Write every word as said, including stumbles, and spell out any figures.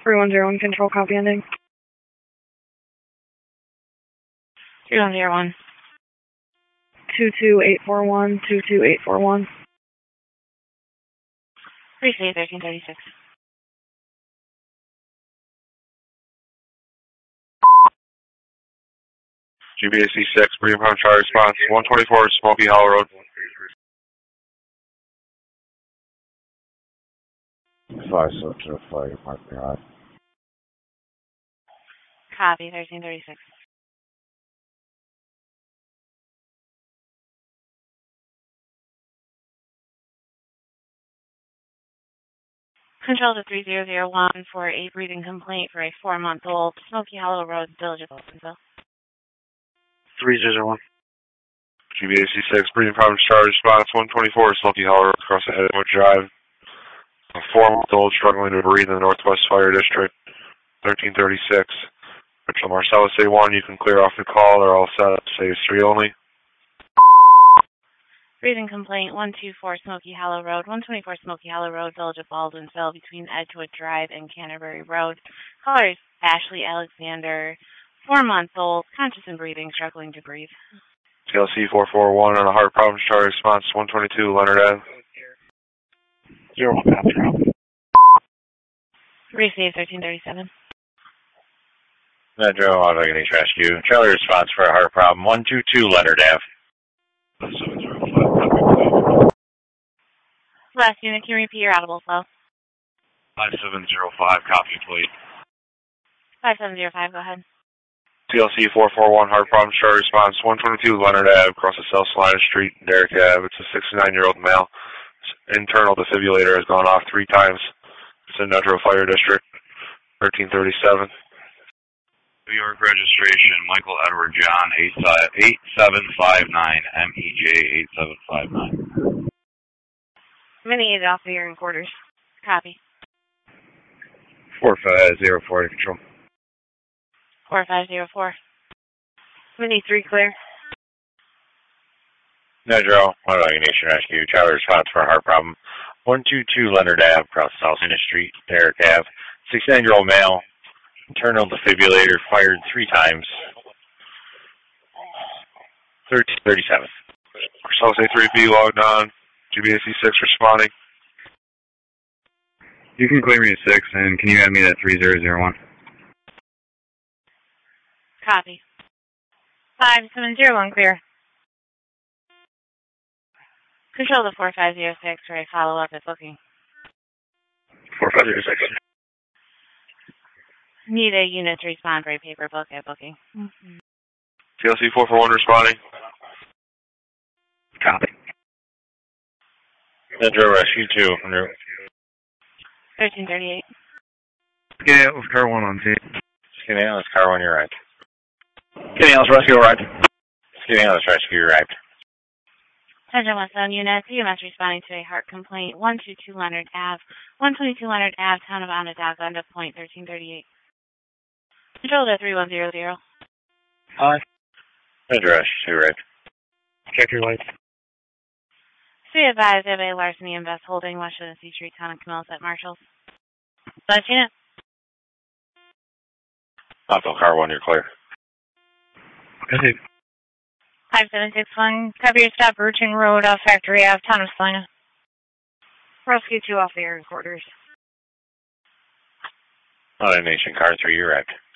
three one zero one control, copy ending. three one zero one. two two eight four one, two two eight four one. Receive thirteen thirty-six. G B A C six, Breeding Pound Charlie response, one twenty-four Smoky Hollow Road. Five seven zero five, mark me hot. Copy, thirteen thirty-six. Control to three zero zero one for a breathing complaint for a four-month-old Smoky Hollow Road, Village of Wilsonville. three zero zero one. G B A C six, Breeding Pound Charlie response, one twenty-four Smoky Hollow Road, across the Edgewood Drive. A four-month-old struggling to breathe in the Northwest Fire District, thirteen thirty-six. Mitchell Marcellus A one, you can clear off the call. They're all set up. Say three only. Breathing complaint, one two four Smoky Hollow Road, one twenty-four Smoky Hollow Road, Village of Baldwinsville, between Edgewood Drive and Canterbury Road. Caller is Ashley Alexander, four-month-old, conscious and breathing, struggling to breathe. T L C four four one on a heart problem, Charlie response, one twenty-two Leonard Ave. Zero one, copy. Receive thirteen thirty-seven. Metro Auto Unit Rescue. Charlie response for a heart problem, one two two Leonard Ave. seven zero five, Last unit, can you repeat your audible flow? five seven zero five, copy, please. five seven zero five, go ahead. T L C four four one, heart problem, Charlie response, one twenty-two Leonard Ave, across the South Salina Street, Derrick Ave. It's a sixty-nine-year-old male. His internal defibrillator has gone off three times. It's in Metro Fire District, thirteen thirty-seven. New York registration, Michael Edward John, eight seven five nine, M E J eight seven five nine. Mini is off of your quarters. Copy. four five zero four to control. four five zero four. Mini three clear. Nedro, Auto Nation Rescue, Charlie response for a heart problem, one two two Leonard Ave, across South Salina Street, Derrick Ave. sixty-nine-year-old male, internal defibrillator fired three times. thirteen thirty-seven. Marcellus A three B logged on. G B A C six responding. You can clear me to six, and can you add me that three zero zero one? Copy. five seven zero one clear. Control the four five zero six for a follow-up at booking. four five zero six. Need a unit to respond for a paper book at booking. Mm-hmm. T L C four four one responding. Copy. Nedro Rescue two. thirteen thirty-eight. Yeah, it was car one on T. Skinny Alice, car one, you're right. Skinny Alice Rescue, right. Skinny Alice Rescue, you're right. Central West Zone Unit, C M S responding to a heart complaint, one two two Leonard Ave, one twenty-two Leonard Ave, town of Onondaga, end of point, thirteen thirty-eight. Control to three one zero zero. Hi. Nedro Rescue two, right. Check your lights. Be advised of a larceny and vest holding west of the C Street, town of Camillus at Marshalls. Last unit. Hospital car one, you're clear. Okay. five seven six one, cover your stop, Ruchin Road, off Factory Ave, town of Salina. Rescue two off the air quarters. Auto Nation car three, you're right.